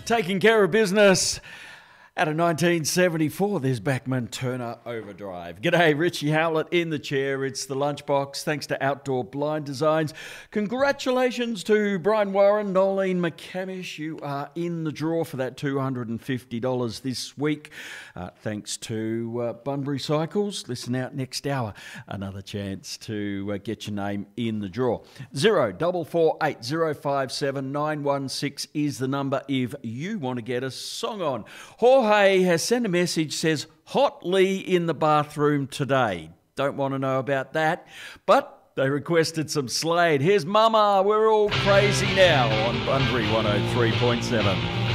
taking care of business. Out of 1974, there's Bachman Turner Overdrive. G'day, Richie Howlett in the chair. It's the Lunchbox, thanks to Outdoor Blind Designs. Congratulations to Brian Warren, Nolene McCamish. You are in the draw for that $250 this week. Thanks to Bunbury Cycles. Listen out next hour. Another chance to get your name in the draw. 0448 057 916 is the number if you want to get a song on. Jorge has sent a message, says, hotly in the bathroom today. Don't want to know about that, but they requested some Slade. Here's Mama, we're all crazy now on Bunbury 103.7.